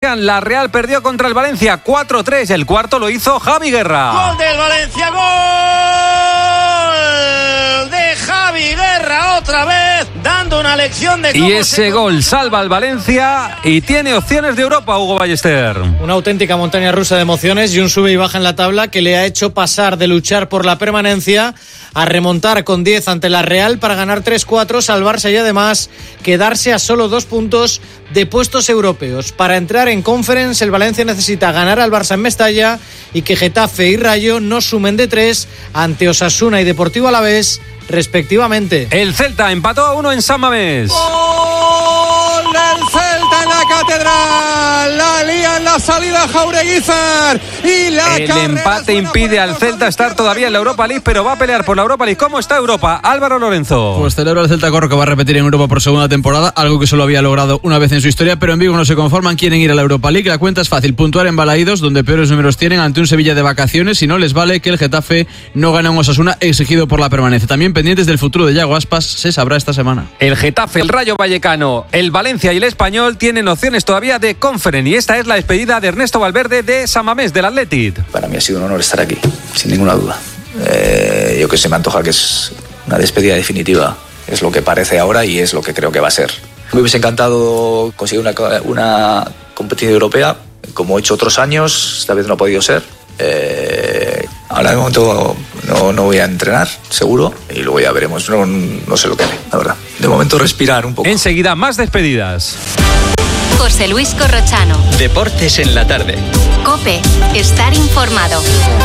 Vallecán. La Real perdió contra el Valencia 4-3. El cuarto lo hizo Javi Guerra. Gol del Valencia, gol de Javi Guerra otra vez, dando una lección de cómo. Y ese gol salva al Valencia y tiene opciones de Europa, Hugo Ballester. Una auténtica montaña rusa de emociones y un sube y baja en la tabla que le ha hecho pasar de luchar por la permanencia a remontar con 10 ante la Real para ganar 3-4, salvarse y además quedarse a solo 2 puntos de puestos europeos. Para entrar en Conference, el Valencia necesita ganar al Barça en Mestalla y que Getafe y Rayo no sumen de 3 ante Osasuna y Deportivo Alavés, respectivamente. El Celta empató a 1 en San Mamés. ¡Gol del Celta en la Catedral! La lía en la salida Jaureguizar y la El empate impide al Celta estar todavía en la Europa League, pero va a pelear por la Europa League. ¿Cómo está Europa? Álvaro Lorenzo. Pues celebra el Celta Corro, que va a repetir en Europa por segunda temporada, algo que solo había logrado una vez en su historia, pero en Vigo no se conforman, quieren ir a la Europa League. La cuenta es fácil, puntuar en Balaídos, donde peores números tienen, ante un Sevilla de vacaciones, y no les vale que el Getafe no gane a un Osasuna exigido por la permanencia. También pendientes del futuro de Yago Aspas, se sabrá esta semana. El Getafe, el Rayo Vallecano, el Valencia y el Español tienen opciones todavía de Conference, y esta es la despedida de Ernesto Valverde de San Mamés, del Athletic. Para mí ha sido un honor estar aquí, sin ninguna duda. Yo que se me antoja que es una despedida definitiva. Es lo que parece ahora y es lo que creo que va a ser. Me hubiese encantado conseguir una competición europea, como he hecho otros años. Esta vez no ha podido ser. Ahora de momento no voy a entrenar, seguro, y luego ya veremos. No sé lo que haré, la verdad. De momento respirar un poco. Enseguida más despedidas. José Luis Corrochano. Deportes en la tarde. COPE. Estar informado.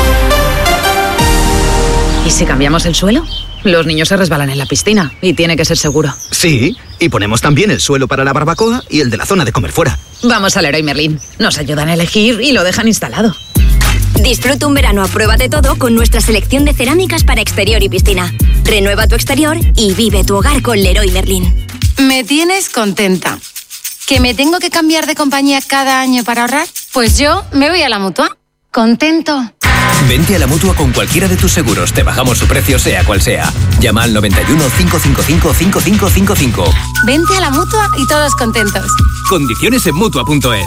¿Y si cambiamos el suelo? Los niños se resbalan en la piscina y tiene que ser seguro. Sí, y ponemos también el suelo para la barbacoa y el de la zona de comer fuera. Vamos al Leroy Merlin. Nos ayudan a elegir y lo dejan instalado. Disfruta un verano a prueba de todo con nuestra selección de cerámicas para exterior y piscina. Renueva tu exterior y vive tu hogar con Leroy Merlin. Me tienes contenta. ¿Que me tengo que cambiar de compañía cada año para ahorrar? Pues yo me voy a la Mutua. Contento. Vente a la Mutua con cualquiera de tus seguros. Te bajamos su precio, sea cual sea. Llama al 91 555 5555. Vente a la Mutua y todos contentos. Condiciones en Mutua.es.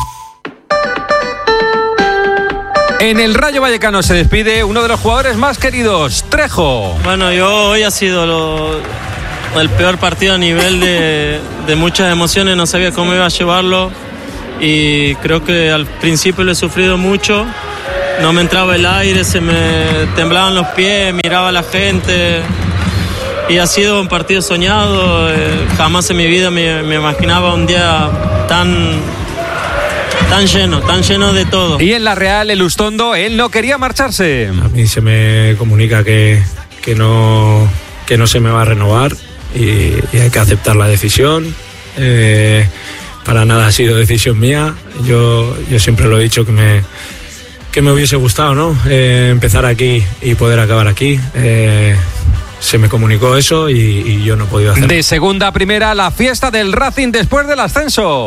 En el Rayo Vallecano se despide uno de los jugadores más queridos, Trejo. Bueno, hoy ha sido el peor partido a nivel de muchas emociones. No sabía cómo iba a llevarlo y creo que al principio lo he sufrido mucho. No me entraba el aire, se me temblaban los pies, miraba a la gente y ha sido un partido soñado. Jamás en mi vida me imaginaba un día tan lleno de todo. Y en la Real, el Ustondo, él no quería marcharse. A mí se me comunica que no se me va a renovar y hay que aceptar la decisión. Para nada ha sido decisión mía. Yo siempre lo he dicho que me hubiese gustado, ¿no? Empezar aquí y poder acabar aquí. Se me comunicó eso y yo no he podido hacerlo. De segunda a primera, la fiesta del Racing después del ascenso.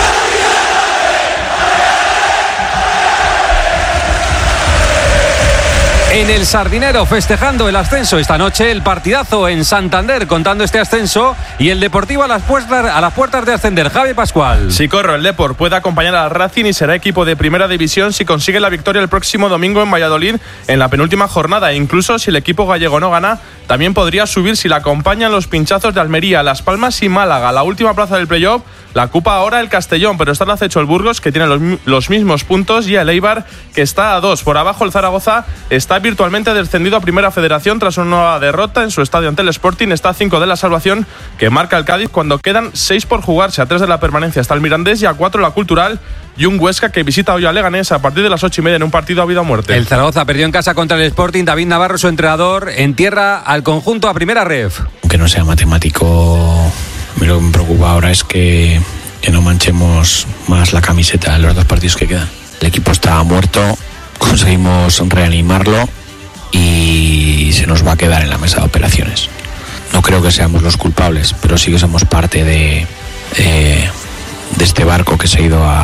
En el Sardinero, festejando el ascenso esta noche, el partidazo en Santander contando este ascenso y el Deportivo a las puertas de ascender. Javi Pascual. Si Corro, el Depor puede acompañar al Racing y será equipo de primera división si consigue la victoria el próximo domingo en Valladolid en la penúltima jornada. E incluso si el equipo gallego no gana, también podría subir si la acompañan los pinchazos de Almería, Las Palmas y Málaga. La última plaza del playoff la ocupa ahora el Castellón, pero está al acecho el Burgos, que tiene los mismos puntos, y el Eibar, que está a 2. Por abajo el Zaragoza está virtualmente descendido a Primera Federación tras una nueva derrota en su estadio ante el Sporting. Está a 5 de la salvación, que marca el Cádiz cuando quedan 6 por jugarse. A 3 de la permanencia está el Mirandés y a 4 la Cultural y un Huesca que visita hoy a Leganés a partir de las 8:30 en un partido a vida o muerte. El Zaragoza perdió en casa contra el Sporting. David Navarro, su entrenador, entierra al conjunto a primera ref. Aunque no sea matemático, lo que me preocupa ahora es que no manchemos más la camiseta en los 2 partidos que quedan. El equipo está muerto, conseguimos reanimarlo y se nos va a quedar en la mesa de operaciones. No creo que seamos los culpables, pero sí que somos parte de este barco que se ha ido a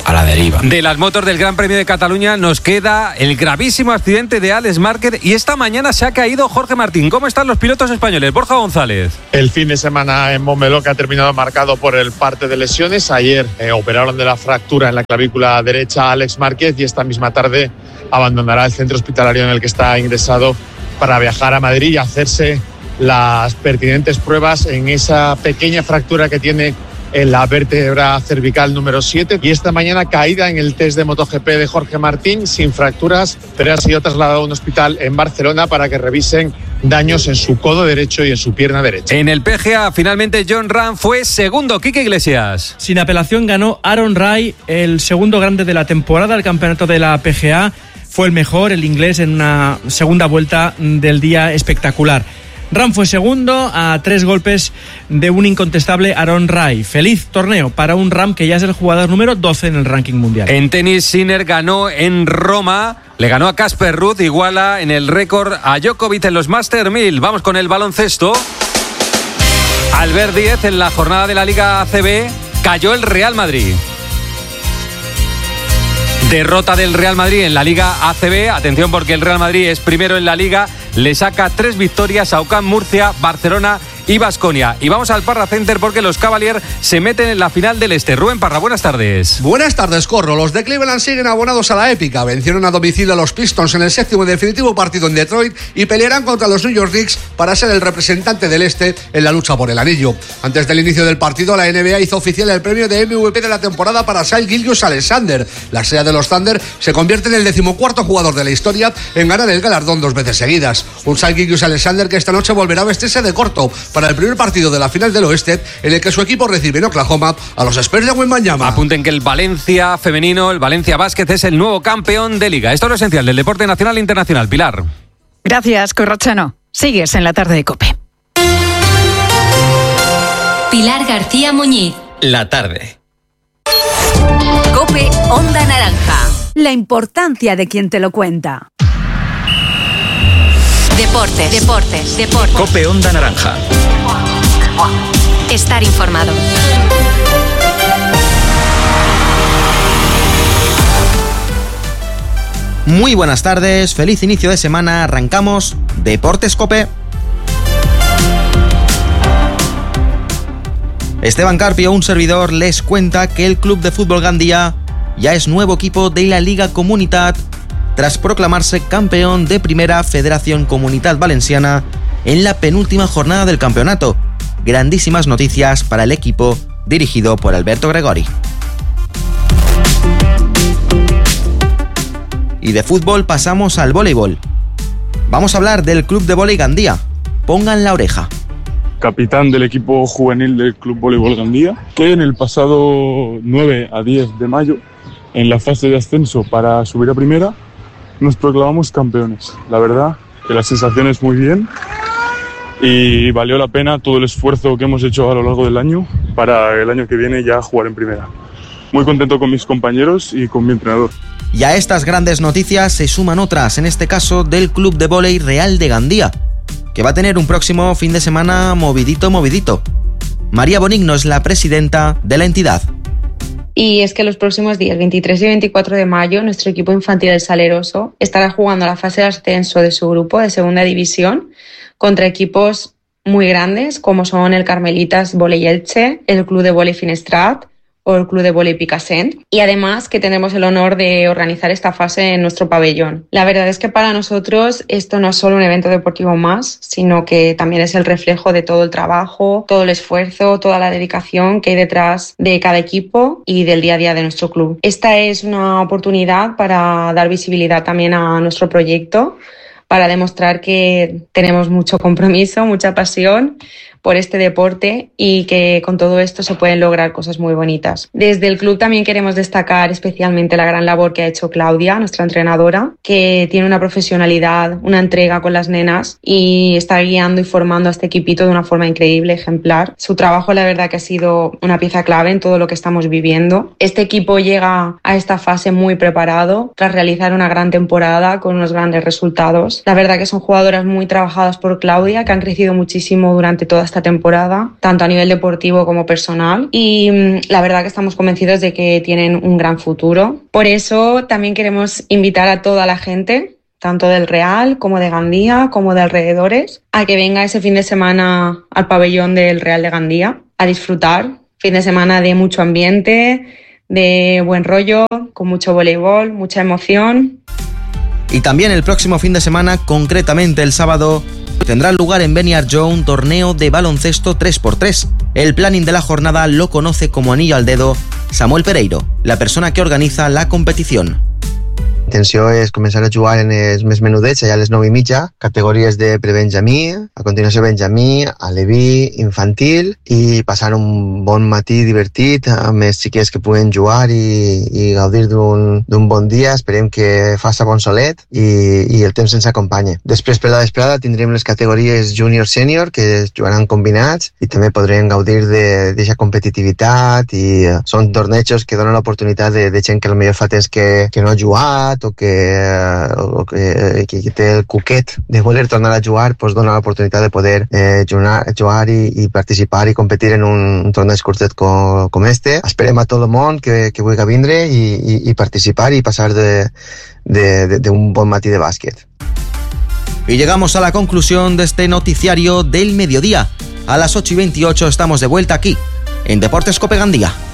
a la deriva. De las motos del Gran Premio de Cataluña nos queda el gravísimo accidente de Alex Márquez y esta mañana se ha caído Jorge Martín. ¿Cómo están los pilotos españoles? Borja González. El fin de semana en Montmeló que ha terminado marcado por el parte de lesiones. Ayer operaron de la fractura en la clavícula derecha a Alex Márquez y esta misma tarde abandonará el centro hospitalario en el que está ingresado para viajar a Madrid y hacerse las pertinentes pruebas en esa pequeña fractura que tiene en la vértebra cervical número 7. Y esta mañana caída en el test de MotoGP de Jorge Martín, sin fracturas, pero ha sido trasladado a un hospital en Barcelona para que revisen daños en su codo derecho y en su pierna derecha. En el PGA, finalmente Jon Rahm fue segundo. Quique Iglesias. Sin apelación ganó Aaron Rai, el segundo grande de la temporada. El campeonato de la PGA fue el mejor, el inglés, en una segunda vuelta del día espectacular. Rahm fue segundo a 3 golpes de un incontestable Aaron Rai. Feliz torneo para un Rahm que ya es el jugador número 12 en el ranking mundial. En tenis, Sinner ganó en Roma, le ganó a Casper Ruud, iguala en el récord a Djokovic en los Master 1000. Vamos con el baloncesto. Albert Díez, en la jornada de la Liga ACB, cayó el Real Madrid. Derrota del Real Madrid en la Liga ACB. Atención porque el Real Madrid es primero en la Liga. Le saca 3 victorias a UCAM Murcia, Barcelona y Baskonia. Y vamos al Parra Center porque los Cavaliers se meten en la final del Este. Rubén Parra, buenas tardes. Buenas tardes, Corro. Los de Cleveland siguen abonados a la épica. Vencieron a domicilio a los Pistons en el 7º y definitivo partido en Detroit y pelearán contra los New York Knicks para ser el representante del Este en la lucha por el anillo. Antes del inicio del partido, la NBA hizo oficial el premio de MVP de la temporada para Shai Gilgeous-Alexander. La estrella de los Thunder se convierte en el 14º jugador de la historia en ganar el galardón 2 veces seguidas. Un Shai Gilgeous-Alexander que esta noche volverá a vestirse de corto para el primer partido de la final del Oeste, en el que su equipo recibe en Oklahoma a los Spurs de Wembanyama. Apunten que el Valencia femenino, el Valencia Basket, es el nuevo campeón de Liga. Esto es lo esencial del deporte nacional e internacional. Pilar. Gracias, Corrochano. Sigues en la tarde de COPE. Pilar García Muñiz. La tarde. COPE Onda Naranja. La importancia de quien te lo cuenta. Deportes. COPE Onda Naranja. Estar informado. Muy buenas tardes, feliz inicio de semana, arrancamos Deportes COPE. Esteban Carpio, un servidor, les cuenta que el Club de Fútbol Gandía ya es nuevo equipo de la Liga Comunitat tras proclamarse campeón de Primera Federación Comunitat Valenciana en la penúltima jornada del campeonato. Grandísimas noticias para el equipo dirigido por Alberto Gregori. Y de fútbol pasamos al voleibol. Vamos a hablar del Club de Voleibol Gandía. Pongan la oreja. Capitán del equipo juvenil del Club Voleibol Gandía, que en el pasado 9 a 10 de mayo, en la fase de ascenso para subir a Primera, nos proclamamos campeones. La verdad que la sensación es muy bien y valió la pena todo el esfuerzo que hemos hecho a lo largo del año para el año que viene ya jugar en Primera. Muy contento con mis compañeros y con mi entrenador. Y a estas grandes noticias se suman otras, en este caso del Club de Vóley Real de Gandía, que va a tener un próximo fin de semana movidito. María Bonigno es la presidenta de la entidad. Y es que los próximos días 23 y 24 de mayo nuestro equipo infantil del Saleroso estará jugando la fase de ascenso de su grupo de segunda división contra equipos muy grandes como son el Carmelitas Voley Elche, el Club de Voley Finestrat o el Club de Voley Picassent, y además que tendremos el honor de organizar esta fase en nuestro pabellón. La verdad es que para nosotros esto no es solo un evento deportivo más, sino que también es el reflejo de todo el trabajo, todo el esfuerzo, toda la dedicación que hay detrás de cada equipo y del día a día de nuestro club. Esta es una oportunidad para dar visibilidad también a nuestro proyecto, para demostrar que tenemos mucho compromiso, mucha pasión por este deporte y que con todo esto se pueden lograr cosas muy bonitas. Desde el club también queremos destacar especialmente la gran labor que ha hecho Claudia, nuestra entrenadora, que tiene una profesionalidad, una entrega con las nenas y está guiando y formando a este equipito de una forma increíble, ejemplar. Su trabajo la verdad que ha sido una pieza clave en todo lo que estamos viviendo. Este equipo llega a esta fase muy preparado tras realizar una gran temporada con unos grandes resultados. La verdad que son jugadoras muy trabajadas por Claudia, que han crecido muchísimo durante toda esta esta temporada, tanto a nivel deportivo como personal, y la verdad que estamos convencidos de que tienen un gran futuro. Por eso también queremos invitar a toda la gente, tanto del Real como de Gandía, como de alrededores, a que venga ese fin de semana al pabellón del Real de Gandía a disfrutar. Fin de semana de mucho ambiente, de buen rollo, con mucho voleibol, mucha emoción. Y también el próximo fin de semana, concretamente el sábado, tendrá lugar en Beniarjó un torneo de baloncesto 3x3. El planning de la jornada lo conoce como anillo al dedo Samuel Pereiro, la persona que organiza la competición. La intenció és començar a jugar en els més menudets, allà a les 9:30, categories de prebenjamí, a continuació benjamí, aleví, infantil, i passar un bon matí divertit amb els xiquets que puguen jugar i gaudir d'un bon dia. Esperem que faça bon solet i el temps ens acompanye. Després, per la vesprada, tindrem les categories júnior-sènior, que jugaran combinats i també podrem gaudir d'aquesta competitivitat i són tornejos que donen l'oportunitat de gent que potser fa temps que no ha jugat o que té el cuquet de voler tornar a jugar, pues dona l'oportunitat de poder jugar i participar i competir en un torneig curtet com este. Esperem a tot el món que vulgui vindre i participar y pasar de un bon matí de bàsquet. Y llegamos a la conclusión de este noticiario del mediodía. A las 8:28 estamos de vuelta aquí, en Deportes Cope Gandía.